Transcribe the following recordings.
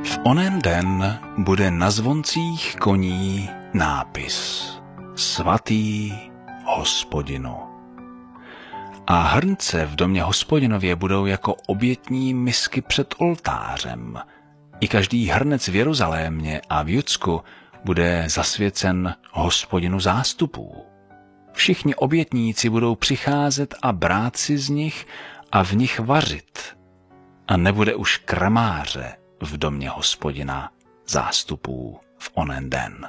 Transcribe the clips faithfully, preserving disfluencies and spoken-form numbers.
V onen den bude na zvoncích koní nápis Svatý Hospodinu. A hrnce v domě Hospodinově budou jako obětní misky před oltářem. I každý hrnec v Jeruzalémě a v Judsku bude zasvěcen Hospodinu zástupů. Všichni obětníci budou přicházet a brát si z nich a v nich vařit. A nebude už kramáře v domě Hospodina zástupů v onen den.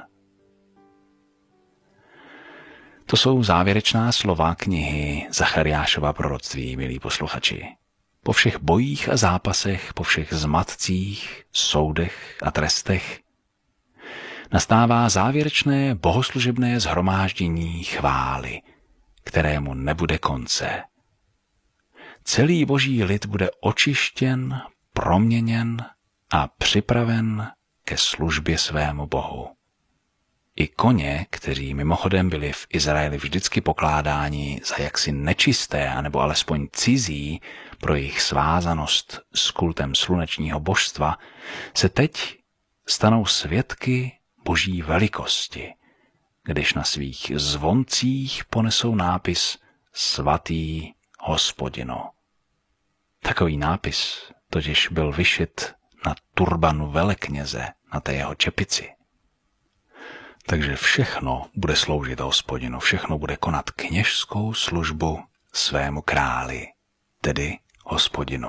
To jsou závěrečná slova knihy Zachariášova proroctví, milí posluchači. Po všech bojích a zápasech, po všech zmatcích, soudech a trestech nastává závěrečné bohoslužebné shromáždění chvály, kterému nebude konce. Celý boží lid bude očištěn, proměněn a připraven ke službě svému Bohu. I koně, kteří mimochodem byli v Izraeli vždycky pokládáni za jaksi nečisté, anebo alespoň cizí pro jejich svázanost s kultem slunečního božstva, se teď stanou svědky boží velikosti, když na svých zvoncích ponesou nápis Svatý Hospodinu. Takový nápis totiž byl vyšit na turbanu velekněze, na té jeho čepici. Takže všechno bude sloužit Hospodinu, všechno bude konat kněžskou službu svému králi, tedy Hospodinu.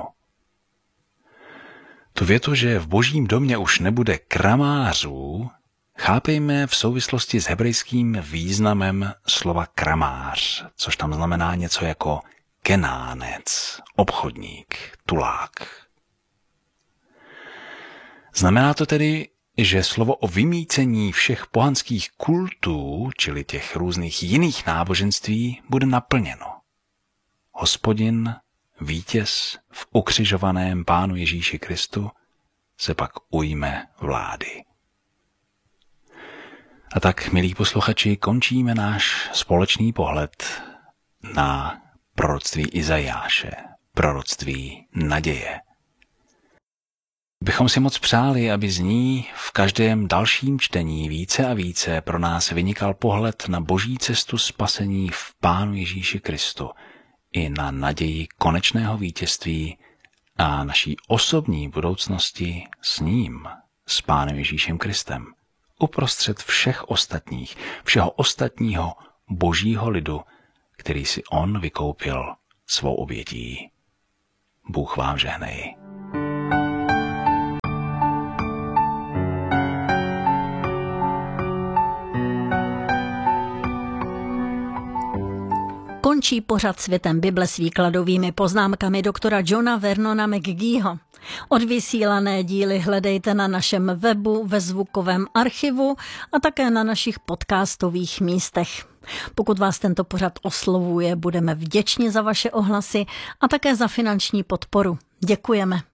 Tu větu, že v božím domě už nebude kramářů, chápejme v souvislosti s hebrejským významem slova kramář, což tam znamená něco jako kenánec, obchodník, tulák. Znamená to tedy, že slovo o vymýcení všech pohanských kultů, čili těch různých jiných náboženství, bude naplněno. Hospodin, vítěz v ukřižovaném Pánu Ježíši Kristu, se pak ujme vlády. A tak, milí posluchači, končíme náš společný pohled na proroctví Izajáše, proroctví naděje. Bychom si moc přáli, aby z ní v každém dalším čtení více a více pro nás vynikal pohled na boží cestu spasení v Pánu Ježíši Kristu i na naději konečného vítězství a naší osobní budoucnosti s ním, s Pánem Ježíšem Kristem, uprostřed všech ostatních, všeho ostatního božího lidu, který si on vykoupil svou obětí. Bůh vám žehnej. Končí pořad Světem Bible s výkladovými poznámkami doktora Johna Vernona McGeeho. Odvysílané díly hledejte na našem webu, ve zvukovém archivu a také na našich podcastových místech. Pokud vás tento pořad oslovuje, budeme vděční za vaše ohlasy a také za finanční podporu. Děkujeme.